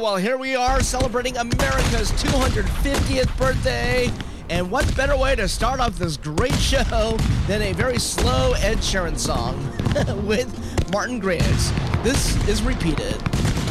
well, here we are celebrating America's 250th birthday. And what better way to start off this great show than a very slow Ed Sheeran song with Martin Griggs. This is Repeated.